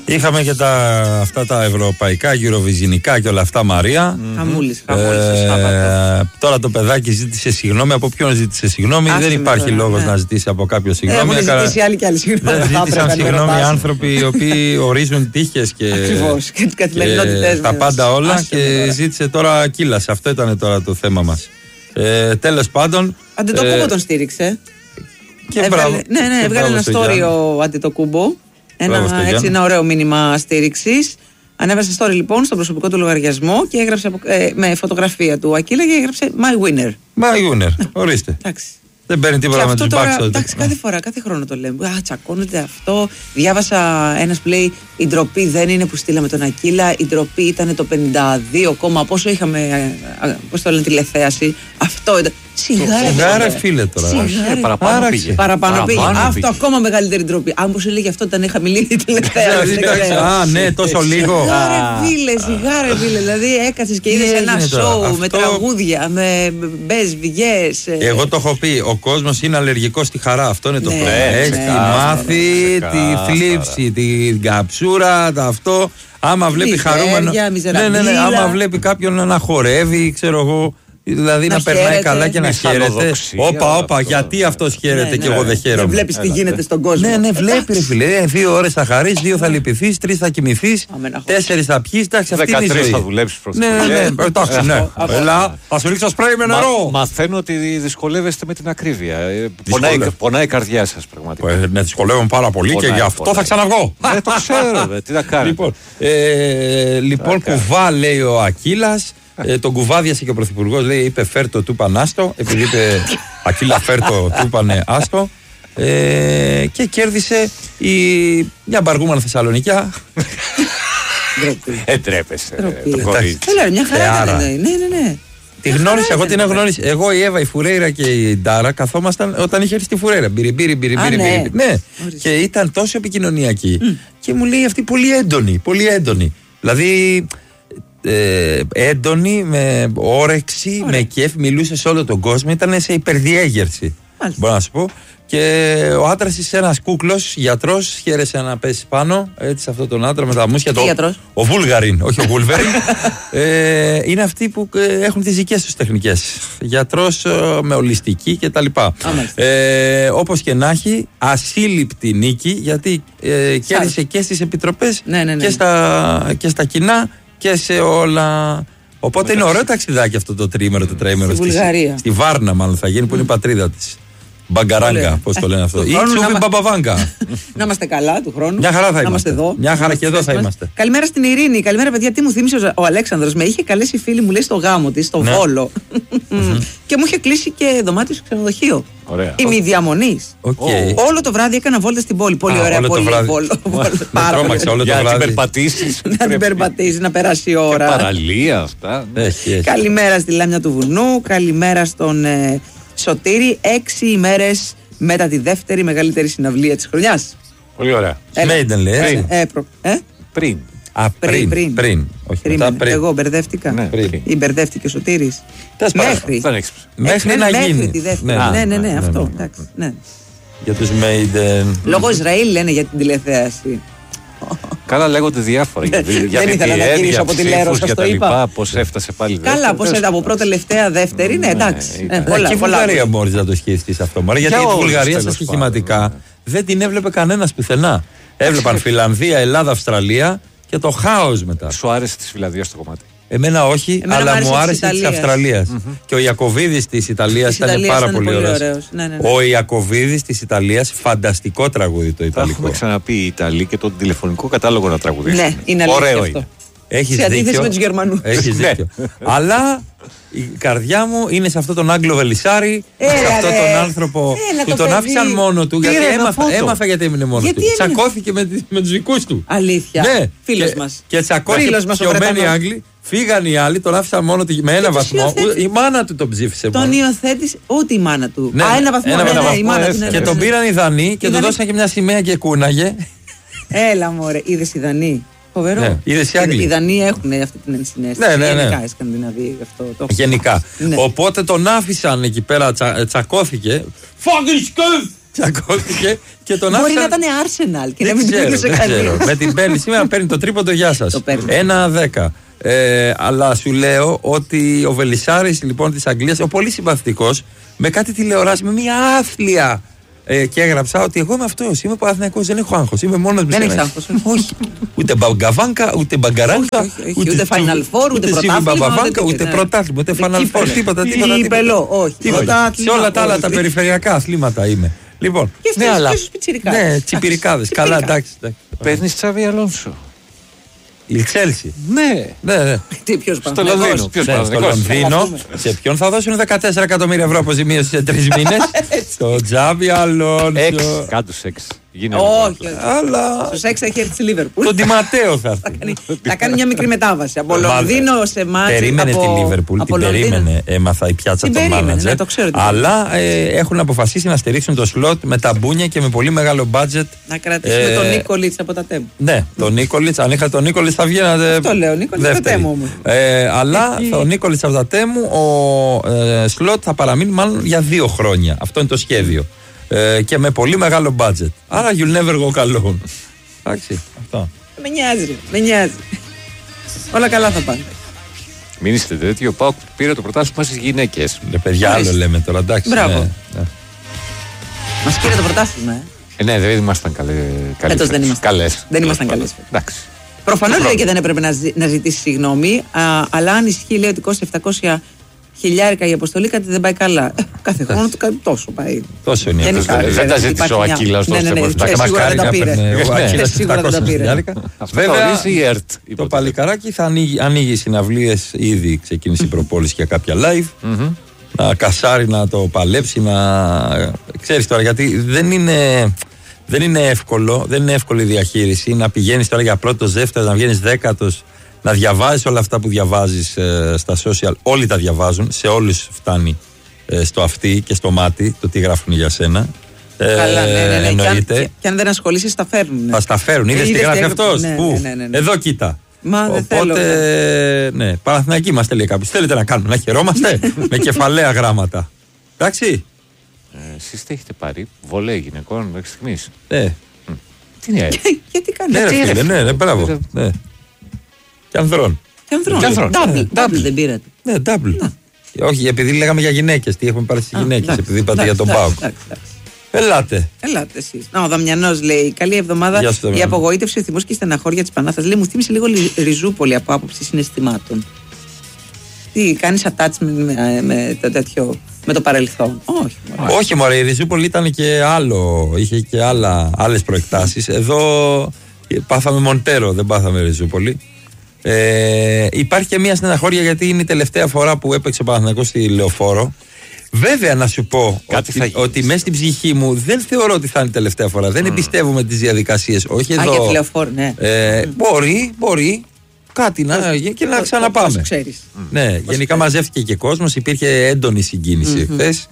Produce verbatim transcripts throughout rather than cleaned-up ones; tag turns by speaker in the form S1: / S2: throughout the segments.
S1: Είχαμε και τα, αυτά τα ευρωπαϊκά, γυροβιζινικά και όλα αυτά, Μαρία.
S2: Χαμούλης, χαμούλης.
S1: Τώρα το παιδάκι ζήτησε συγγνώμη. Από ποιον ζήτησε συγγνώμη? Δεν υπάρχει λόγος να ζητήσει από κάποιον συγγνώμη.
S2: Έχουν ζητήσει άλλοι και άλλοι συγγνώμη.
S1: Δεν ζήτησαν συγγνώμη άνθρωποι οι οποίοι ορίζουν τύχες και,
S2: και τις καθημερινότητες.
S1: Τα πάντα όλα. Και ζήτησε τώρα κύλας. Αυτό ήταν τώρα το θέμα μας. Ε, τέλος πάντων.
S2: Αντιτοκούμπο τον στήριξε.
S1: Και έβγαλε,
S2: ναι, ναι, έβγαλε ένα story ο Αντιτοκούμπο. Ένα, έτσι, ένα ωραίο μήνυμα στήριξης. Ανέβασε story λοιπόν στον προσωπικό του λογαριασμό και έγραψε ε, με φωτογραφία του Ακύλα και έγραψε My winner.
S1: My winner, ορίστε.
S2: Εντάξει.
S1: Δεν παίρνει τίποτα με τους μπάξους.
S2: Εντάξει, κάθε φορά, κάθε χρόνο το λέμε. Α, τσακώνεται αυτό. Διάβασα ένας που λέει: η ντροπή δεν είναι που στείλαμε τον Ακύλα. Η ντροπή ήταν το πενήντα δύο, πόσο είχαμε. Πώς το λένε, τηλεθέαση. Αυτό ήταν.
S1: Σιγάρε, φίλε τώρα.
S3: Παραπάνω πήγε.
S2: Παραπάνω πήγε. Αυτό ακόμα μεγαλύτερη ντροπή. Αν πως έλεγε αυτό ήταν χαμηλή η τηλεθέαση.
S1: Α, ναι, τόσο λίγο.
S2: Σιγάρε, φίλε, σιγάρε, φίλε. Δηλαδή έκατσε και είδε ένα σοου με τραγούδια, με μπες, βιγιές.
S1: Εγώ το έχω πει. Ο κόσμος είναι αλλεργικός στη χαρά. Αυτό είναι το πρόβλημα. Έχει μάθει τη θλίψη, την καψούρα, το αυτό. Άμα βλέπει χαρούμενο. Ναι, ναι, ναι. Άμα βλέπει κάποιον να χορεύει, ξέρω εγώ. Δηλαδή να, να περνάει καλά και να χαίρεται. Όπα, όπα, γιατί αυτός χαίρεται και εγώ δεν χαίρομαι.
S2: Δεν βλέπεις τι γίνεται στον κόσμο.
S1: Ναι, ναι, βλέπει ρε φίλε. Δύο ώρες θα χαρείς, δύο θα λυπηθείς, τρεις θα κοιμηθείς, τέσσερις θα πιείς. Εντάξει, αυτή είναι η ζωή.
S3: δεκατρείς θα δουλέψεις προς το
S1: ναι, ναι, εντάξει, ναι. Ελά, θα σου ρίξω σπρέι με νερό.
S3: Μαθαίνω ότι δυσκολεύεστε με την ακρίβεια. Πονάει η καρδιά σας πραγματικά.
S1: Ναι, δυσκολεύομαι πάρα πολύ και γι' αυτό θα ξαναβγώ.
S3: Δεν το ξέρω, τι θα κάνει.
S1: Λοιπόν, κουβά λέει ο Ακύλας. Ε, τον κουβάδιασε και ο πρωθυπουργός, λέει, είπε φέρτο του πανάστο, επειδή είπε Ακύλα φέρτο του πανε άστο, ε, και κέρδισε η, μια μπαργούμανα Θεσσαλονικιά.
S3: Ε, τρέπεσαι.
S2: Έλα, μια χαρά. Ναι, ναι, ναι.
S1: Τη γνώρισα, εγώ την έχω γνωρίσει. Εγώ, η Εύα, η Φουρέιρα και η Ντάρα καθόμασταν όταν είχε έρθει στη Φουρέιρα. Μπυριμπύρι, μπυριμπύρι, μπυριμπύρι. Ναι, και ήταν τόσο επικοινωνιακή. Και μου λέει αυτή πολύ έντονη, πολύ έντονη. Δηλαδή. Ε, έντονη, με όρεξη, ωραία, με κέφ, μιλούσε σε όλο τον κόσμο, ήταν σε υπερδιέγερση. Μάλιστα. Μπορώ να σου πω. Και ο άντρας της, ένας κούκλος, γιατρός, χαίρεσε να πέσει πάνω, έτσι, σε αυτόν τον άντρα με τα μουσια. Το, ο Βούλγαριν, όχι ο Βούλβεριν. ε, είναι αυτοί που ε, έχουν τις δικές τους τεχνικές. Γιατρός ε, με ολιστική κτλ. Ε, όπως και να έχει, ασύλληπτη νίκη, γιατί ε, κέρδισε και στις επιτροπές, ναι, ναι, ναι, και, στα, και στα κοινά. Και σε όλα. Οπότε είναι ωραίο ταξιδάκι αυτό το τρίμερο, το τετραήμερο.
S2: Στη Βουλγαρία.
S1: Στη Βάρνα, μάλλον θα γίνει, που είναι η πατρίδα της. Μπαγκαράγκα, πώς το λένε αυτό. Ή Τσούβι Μπαμπαβάγκα.
S2: Να είμαστε καλά του χρόνου.
S1: Μια χαρά θα
S2: είμαστε.
S1: Εδώ. Μια χαρά και εδώ θα είμαστε.
S2: Καλημέρα στην Ειρήνη. Καλημέρα, παιδιά. Τι μου θύμισε ο Αλέξανδρος. Με είχε καλέσει η φίλη μου, λέει, στο γάμο της, στο Βόλο. Και μου είχε κλείσει και δωμάτιο στο ξενοδοχείο. Ημιδιαμονής. Όλο το βράδυ έκανα βόλτα στην πόλη. Πολύ ωραία πόλη.
S1: Πάρα πολύ.
S3: Για να την περπατήσεις.
S2: Να την περπατήσει, να περάσει η ώρα.
S3: Παραλία αυτά.
S2: Καλημέρα στη Λάμια του Βουνού. Καλημέρα στον Σωτήρη, έξι ημέρες μετά τη δεύτερη μεγαλύτερη συναυλία της χρονιάς.
S3: Πολύ ωραία.
S1: Μέιντεν λέει.
S2: Πριν. Ε, προ, ε?
S1: πριν. Α, πριν. Πριν. πριν.
S2: Όχι, μετά, πριν. Εγώ μπερδεύτηκα. Ναι, ή μπερδεύτηκε ο Σωτήρης. Μέχρι.
S1: Μέχρι να γίνει.
S2: Μέχρι τη δεύτερη. Ναι, ναι, ναι, αυτό. Ναι.
S1: Για τους Μέιντεν.
S2: Λόγω Ισραήλ λένε για την τηλεθέαση.
S3: Καλά, λέγονται διάφορα.
S2: Δεν ήθελα να γυρίσω από τη Λέρο, σας το είπα.
S3: Πώς έφτασε πάλι δεύτερη.
S2: Καλά, πώς έφτασε από πρώτη τελευταία δεύτερη, ναι, εντάξει.
S1: Και η Βουλγαρία μπορείς να το σχέσεις αυτό. Γιατί η Βουλγαρία στα στοιχηματικά δεν την έβλεπε κανένας πουθενά. Έβλεπαν Φιλανδία, Ελλάδα, Αυστραλία και το χάος μετά.
S3: Σου άρεσε της Φιλανδίας το κομμάτι?
S1: Εμένα όχι, Εμένα αλλά μου άρεσε της Αυστραλίας. Mm-hmm. Και ο Ιακωβίδης της Ιταλίας ήταν Ιταλίας πάρα ήταν πολύ ωραίος. Ναι, ναι, ναι. Ο Ιακωβίδης της Ιταλίας, φανταστικό τραγούδι το Ιταλικό.
S3: Έχουμε ξαναπεί οι Ιταλοί και τον τηλεφωνικό κατάλογο να τραγουδήσουν.
S2: Ναι, είναι αλήθεια αυτό.
S1: Έχεις
S2: σε αντίθεση με τους Γερμανούς.
S1: Έχεις δίκιο. Αλλά η καρδιά μου είναι σε αυτόν τον Άγγλο Βελισσάρη, σε αυτόν τον άνθρωπο που τον άφησαν μόνο του. Γιατί έμαθα γιατί έμεινε μόνο του. Τσακώθηκε με τους δικούς του.
S2: Αλήθεια. Φίλος μας.
S1: Και τσακώθηκε πιωμένοι Άγγλοι. Φύγαν οι άλλοι, τον άφησαν μόνο με ένα βαθμό. Η μάνα του τον ψήφισε.
S2: Τον υιοθέτησε ούτε η μάνα του. Α, ένα βαθμό. Η μάνα του.
S1: Και τον πήραν οι Δανείοι και του δώσαν και μια σημαία και κούναγε.
S2: Έλα μωρέ, είδες οι Δανείοι. Φοβερό.
S1: Ναι, οι,
S2: οι Δανείοι έχουν αυτή την ενσυναίσθηση.
S1: Ναι, ναι, ναι.
S2: Γενικά οι Σκανδιναβοί αυτό το
S1: γενικά. Ναι. Οπότε τον άφησαν εκεί πέρα, τσα, τσακώθηκε. Fucking σκουφ! Τσακώθηκε και τον
S2: άφησαν.
S1: Μπορεί
S2: να ήταν Arsenal και να μην τύπησε κανείς.
S1: Με την παίρνει σήμερα, παίρνει το τρίποντο, γεια σας. Ένα δέκα. Ε, αλλά σου λέω ότι ο Βελισσάρης λοιπόν της Αγγλίας, ο πολύ συμπαθητικός, με κάτι τηλεοράση, με μια άθλια. Ε, και έγραψα ότι εγώ είμαι αυτός, είμαι Παναθηναϊκός, δεν έχω άγχος, είμαι μόνος μου.
S2: Δεν έχεις άγχος.
S1: Όχι. Ούτε μπαγκαβάνκα, ούτε μπαγκαράνκα,
S2: ούτε, ούτε Final Four, ούτε πρωτάθλημα.
S1: Ούτε πρωτάθλημα, ούτε Final Four, τίποτα.
S2: Κύπελο, όχι.
S1: Σε όλα τα άλλα τα περιφερειακά αθλήματα είμαι. Λοιπόν,
S2: και ναι, αλλά.
S1: Ναι, τσιπιρικάδες. Καλά, εντάξει.
S3: Παίρνεις Τσάβι Αλόνσο.
S1: Η Chelsea.
S3: Ναι.
S1: ναι, ναι.
S2: Τι, ποιος
S3: στο Λονδίνο.
S1: Ποιος ναι, στο Λονδίνο. Σε ποιον θα δώσουν δεκατέσσερα εκατομμύρια ευρώ αποζημίωση σε τρεις μήνες? Στο Τζάβι Αλόνσο.
S3: Κάτω σεξ.
S2: Όχι,
S1: αλλά.
S2: Στο σεξ θα έχει έρθει στη Λίβερπουλ.
S1: Τον Τιματέο θα
S2: έρθει. Θα κάνει μια μικρή μετάβαση. Από Λονδίνο σε μάτσο.
S1: Περίμενε τη Λίβερπουλ. Την περίμενε. Έμαθα η πιάτσα των μάνατζερ. Αλλά έχουν αποφασίσει να στηρίξουν το σλότ με τα μπούνια και με πολύ μεγάλο μπάτζετ.
S2: Να κρατήσουμε τον Νίκολιτς από τα τέμου.
S1: Ναι, τον Νίκολιτς. Αν είχα τον Νίκολιτς θα βγαίνατε.
S2: Αυτό λέω. Νίκολιτς από τα τέμου όμως.
S1: Αλλά ο Νίκολιτς από τα τέμου, ο σλότ θα παραμείνει μάλλον για δύο χρόνια. Αυτό είναι το σχέδιο. Ε, και με πολύ μεγάλο budget. Άρα you'll never go alone. Εντάξει, αυτό.
S2: Με νοιάζει, με νοιάζει. Όλα καλά θα πάνε.
S3: Μην είστε τέτοιο. Πάω, πήρε το πρωτάθλημα στις γυναίκες.
S1: Ναι, παιδιά, άλλο λέμε τώρα, εντάξει.
S2: Μπράβο.
S1: Ναι, ναι.
S2: Μας πήρε το πρωτάθλημα, ε.
S3: ε ναι, δεν ήμασταν καλές.
S2: Φέτος δεν ήμασταν καλές. Δεν ήμασταν καλές.
S3: Εντάξει.
S2: Προφανώς λέει και δεν έπρεπε να, ζη, να ζητήσει συγγνώμη, α, αλλά αν ισχύει λέει ότι κόστα επτακόσια χιλιάρικα η αποστολή, κάτι δεν πάει καλά. Κάθε χρόνο κάτι τόσο πάει.
S1: Τόσο είναι.
S3: Δεν τα ζήτησε ο Ακύλας τόσο.
S2: Ναι, ναι, ναι. Σίγουρα δεν τα πήρε. Σίγουρα δεν τα πήρε.
S1: Βέβαια, το παλικαράκι θα ανοίγει συναυλίες, ήδη ξεκίνησε η προπόληση για κάποια live. Να κασάρει, να το παλέψει, να. Ξέρεις τώρα, γιατί δεν είναι. Δεν είναι εύκολο, δεν είναι εύκολη η διαχείριση. Να πηγαίνεις τώρα για πρώτος, δεύτερος, να βγαίνεις δέκατος, να διαβάζεις όλα αυτά που διαβάζεις ε, στα social. Όλοι τα διαβάζουν, σε όλους φτάνει ε, στο αυτί και στο μάτι το τι γράφουν για σένα. Ε,
S2: Καλά, ναι, ναι, ναι.
S1: Εννοείται.
S2: Και αν, και αν δεν ασχολείσαι, τα φέρνουν. Ναι.
S1: Θα στα φέρουν. Είδες τι γράφει αυτός?
S2: Ναι,
S1: Πού?
S2: ναι, ναι, ναι.
S1: Εδώ κοίτα.
S2: Μα δεν
S1: Οπότε,
S2: θέλω, ναι.
S1: ναι, Παναθηναϊκοί είμαστε, λέει κάποιος. Θέλετε να κάνουμε, να χαιρόμαστε με κεφαλαία γράμματα. Εντάξει.
S3: Ε, εσείς τι έχετε πάρει, βολέ γυναικών μέχρι στιγμής?
S1: Ναι.
S3: Τι είναι?
S2: Γιατί κάνετε
S1: ναι, ρε, φίλε, ναι, ναι, μπράβο. Ναι. Και ανδρών.
S2: Και ανδρών. Double δεν πήρατε.
S1: Ναι, double. Όχι, επειδή λέγαμε για γυναίκες, τι έχουμε πάρει στις γυναίκες, επειδή είπατε για τον ΠΑΟΚ. Ελάτε.
S2: Ελάτε εσείς. Να, ο Δαμιανός λέει: καλή εβδομάδα. Η απογοήτευση, ο θυμός και η στεναχώρια της Πανάθας. Λέει: μου θύμισε λίγο Ριζούπολη από άποψη συναισθημάτων. Τι, κάνεις attachment με, με το τέτοιο, με το παρελθόν? Όχι. Μωρέ.
S1: Όχι, μωρέ, η Ριζούπολη ήταν και άλλο. Είχε και άλλα, άλλες προεκτάσεις. Εδώ πάθαμε Μοντέρο, δεν πάθαμε Ριζούπολη. Ε, υπάρχει και μια στεναχώρια γιατί είναι η τελευταία φορά που έπαιξε ο Παναθηναϊκός στη Λεωφόρο. Βέβαια, να σου πω ότι, ότι μέσα στην ψυχή μου δεν θεωρώ ότι θα είναι η τελευταία φορά. Δεν mm. εμπιστεύομαι τις διαδικασίες. Όχι εδώ.
S2: Α, για τη Λεωφόρο, ναι.
S1: Ε, mm. Μπορεί, μπορεί. Κάτι να γίνει και να ξαναπάμε. Ναι, γενικά μαζεύτηκε και κόσμος, υπήρχε έντονη συγκίνηση χθες.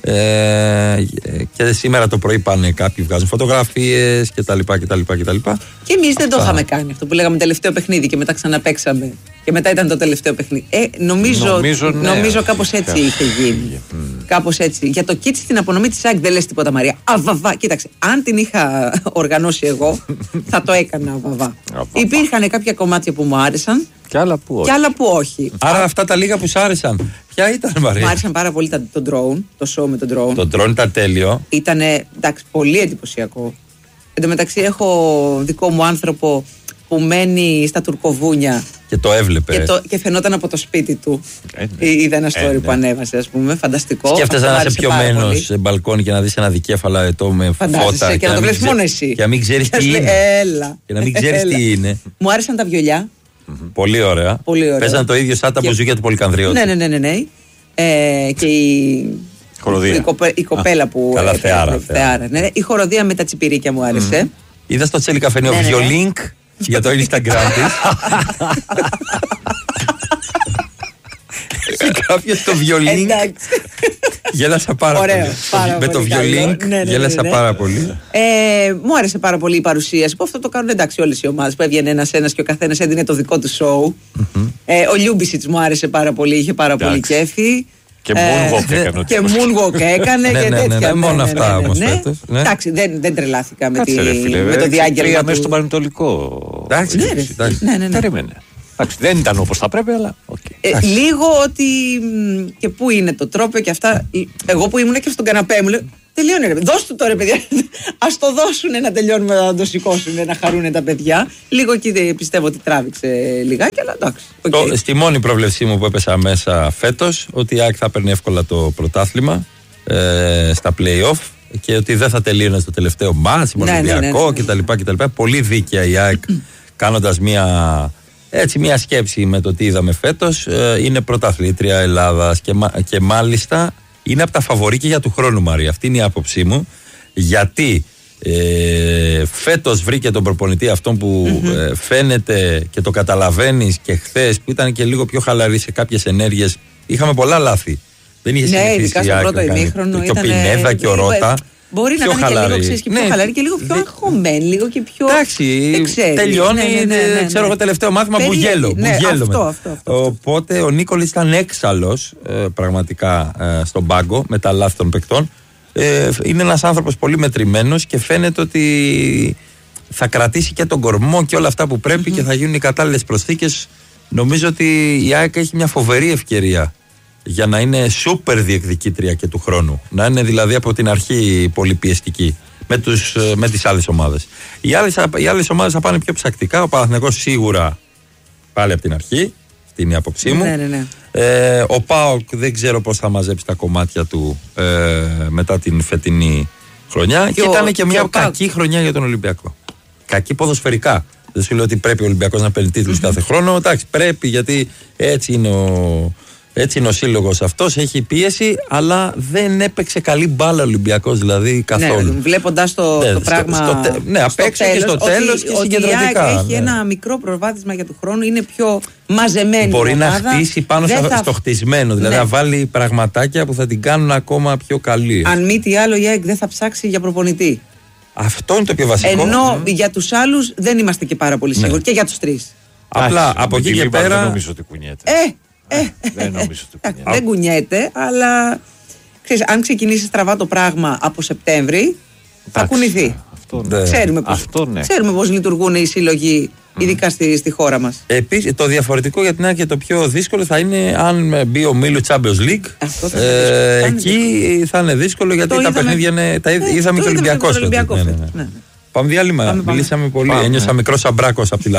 S1: Ε, και σήμερα το πρωί πάνε κάποιοι, βγάζουν φωτογραφίες κτλ.
S2: Και εμείς δεν το είχαμε κάνει αυτό που λέγαμε τελευταίο παιχνίδι και μετά ξαναπαίξαμε. Και μετά ήταν το τελευταίο παιχνίδι. Ε, νομίζω νομίζω, ναι, νομίζω κάπως έτσι είχε γίνει. Mm. Κάπως έτσι. Για το kit στην απονομή της ΑΕΚ δεν λες τίποτα, Μαρία. Αβαβά. Κοίταξε, αν την είχα οργανώσει εγώ, θα το έκανα αβαβά. Υπήρχαν κάποια κομμάτια που μου άρεσαν.
S3: Και άλλα που όχι.
S2: Και άλλα που όχι.
S1: Άρα αυτά τα λίγα που σ' άρεσαν, ποια ήταν, Μαρία?
S2: Μου άρεσαν πάρα πολύ το drone, το show με το drone.
S1: Το drone ήταν τέλειο.
S2: Ήτανε, εντάξει, πολύ εντυπωσιακό. Εν τω μεταξύ έχω δικό μου άνθρωπο που μένει στα Τουρκοβούνια.
S1: Και το έβλεπε.
S2: Και, το, και φαινόταν από το σπίτι του. Ε, ναι. Είδα ένα story ε, ναι. που ανέβασε, ας πούμε. Φανταστικό.
S1: Σκέφτεσαι να είσαι πιωμένος σε μπαλκόνι και να δεις ένα δικέφαλα ετώ με φώτα.
S2: Και, και να το βλέπεις μόνο εσύ.
S1: Και να μην ξέρεις τι είναι.
S2: Έλα.
S1: Και να μην ξέρεις τι είναι.
S2: Μου άρεσαν τα βιολιά.
S1: Πολύ ωραία. Παίζαν το ίδιο σαν τα μπουζούκια του Πολυκανδρίου.
S2: Ναι, ναι, ναι, ναι, ναι. Ε, και η, η, κοπε, η κοπέλα που.
S1: Καλά, θεάρα.
S2: θεάρα ναι, η χοροδία με τα τσιπιρίκια μου άρεσε.
S1: Mm. Είδα στο Τσέλι Καφενείο ναι, βιολίνκ ναι. για το Instagram της. Κάποιος το βιολίνκ. Γέλασα πάρα
S2: Ωραίο,
S1: πολύ.
S2: Πάρα
S1: με
S2: πολύ
S1: το βιολίνκ ναι, ναι, ναι, γέλασα
S2: ναι.
S1: πάρα πολύ.
S2: Ε, μου άρεσε πάρα πολύ η παρουσίαση. Που αυτό το κάνουν εντάξει όλες οι ομάδες. Που έβγαινε ένας-ένας και ο καθένας έδινε το δικό του show. Mm-hmm. Ε, ο Λιούμπισιτς μου άρεσε πάρα πολύ. Είχε πάρα εντάξει. πολύ κέφι.
S3: Και moonwalk έκανε.
S2: Και moonwalk έκανε και τέτοια.
S1: Μόνο αυτά όμως φέτος.
S2: Εντάξει, δεν τρελάθηκα με το διάγγελμα.
S3: Μέσα στον Πανετολικό.
S1: Εντάξει,
S3: περίμενε. Δεν ήταν όπως θα πρέπει, αλλά. Okay.
S2: Ε, λίγο ότι. Και πού είναι το τρόπο και αυτά. Εγώ που ήμουν και στον καναπέ μου λέω: τελειώνει ρε παιδιά. Δώσ' του τώρα, παιδιά. Ας το δώσουν να τελειώνουμε, να το σηκώσουν, να χαρούν τα παιδιά. Λίγο εκεί πιστεύω ότι τράβηξε λιγάκι, αλλά εντάξει. Okay.
S1: Το, στη μόνη πρόβλεψή μου που έπεσα μέσα φέτος, ότι η ΑΕΚ θα παίρνει εύκολα το πρωτάθλημα ε, στα play-off και ότι δεν θα τελείωνε στο τελευταίο μάτς, με Ολυμπιακό κτλ. Πολύ δίκαια η ΑΕΚ κάνοντας μια. Έτσι, μια σκέψη με το τι είδαμε φέτος. Ε, είναι πρωταθλήτρια Ελλάδας και, και μάλιστα είναι από τα φαβορί και για του χρόνου, Μαρία. Αυτή είναι η άποψή μου. Γιατί ε, φέτος βρήκε τον προπονητή αυτόν που mm-hmm. ε, φαίνεται και το καταλαβαίνεις, και χθες που ήταν και λίγο πιο χαλαρή σε κάποιες ενέργειες. Είχαμε πολλά λάθη. Δεν είχε
S2: συνηθίσει. Ναι, ειδικά στο πρώτο ημίχρονο.
S1: Και ο Πινέδα και ο Ρότα.
S2: Μπορεί πιο να ήταν χαλαρή. Και λίγο, ξέρεις, και πιο ναι, χαλαρή και λίγο πιο αγχωμένη, λίγο και πιο.
S1: Εντάξει, τελειώνει. Ναι, ναι, ναι, ναι, ναι. Ξέρω εγώ τελευταίο μάθημα μπουγέλο.
S2: Ναι, αυτό, αυτό, αυτό, αυτό.
S1: Οπότε ο Νίκολης ήταν έξαλλος ε, πραγματικά ε, στον πάγκο με τα λάθη των παικτών. Ε, είναι ένας άνθρωπος πολύ μετρημένος και φαίνεται ότι θα κρατήσει και τον κορμό και όλα αυτά που πρέπει mm-hmm. και θα γίνουν οι κατάλληλες προσθήκες. Νομίζω ότι η ΑΕΚ έχει μια φοβερή ευκαιρία για να είναι σούπερ διεκδικήτρια και του χρόνου. Να είναι δηλαδή από την αρχή πολύ πιεστική με, τους, με τις άλλες ομάδες. Οι άλλες, οι άλλες ομάδες θα πάνε πιο ψακτικά. Ο Παναθηναϊκός σίγουρα πάλι από την αρχή. Αυτή είναι η άποψή μου.
S2: Ναι, ναι, ναι.
S1: Ε, ο ΠΑΟΚ δεν ξέρω πώς θα μαζέψει τα κομμάτια του ε, μετά την φετινή χρονιά. Και, και ήταν και, και μια κακή ΠΑΟΚ. χρονιά για τον Ολυμπιακό. Κακή ποδοσφαιρικά. Δεν σου λέω ότι πρέπει ο Ολυμπιακός να παίρνει τίτλους mm-hmm. κάθε χρόνο. Εντάξει, πρέπει, γιατί έτσι είναι ο. Έτσι είναι ο σύλλογος αυτός, έχει πίεση, αλλά δεν έπαιξε καλή μπάλα ο Ολυμπιακός, δηλαδή καθόλου.
S2: Ναι, βλέποντας το, ναι, το στο, πράγμα. Στο, στο,
S1: ναι, απέξω και στο τέλος και συγκεντρωτικά.
S2: Έχει ναι. ένα μικρό προβάδισμα για του χρόνου, είναι πιο μαζεμένη.
S1: Μπορεί
S2: ομάδα,
S1: να χτίσει πάνω θα... στο χτισμένο, δηλαδή ναι. να βάλει πραγματάκια που θα την κάνουν ακόμα πιο καλή.
S2: Αν μη τι άλλο, η ΑΕΚ δεν θα ψάξει για προπονητή.
S1: Αυτό είναι το πιο βασικό.
S2: Ενώ mm. για τους άλλους δεν είμαστε και πάρα πολύ σίγουροι, ναι. και για τους τρεις.
S1: Απλά από εκεί και πέρα.
S3: Δεν νομίζω ότι κουνιέται.
S2: Ε,
S3: Ε, δεν νομίζω ότι κουνιέται.
S2: Δεν κουνιέται, αλλά ξέρεις, αν ξεκινήσει στραβά το πράγμα από Σεπτέμβρη, θα κουνηθεί.
S3: Αυτό ναι.
S2: Ξέρουμε πώς,
S3: αυτό ναι.
S2: ξέρουμε πώς λειτουργούν οι σύλλογοι, ειδικά στη, στη χώρα μας.
S1: Επίσης, το διαφορετικό για την ΑΕΚ και το πιο δύσκολο θα είναι αν μπει ο Μίλου Champions League.
S2: Αυτό θα
S1: ε, θα εκεί δύσκολο. Θα είναι δύσκολο, γιατί το τα είδαμε, παιχνίδια είναι. Τα είδαμε, ε, και Ολυμπιακός. Ναι, ναι. Ναι. Πάμε διάλειμμα. Μιλήσαμε πολύ. Ένιωσα μικρός αμπράκος από τη